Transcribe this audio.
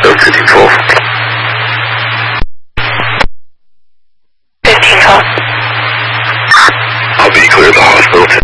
54. 15 call. I'll be clear of the hospital to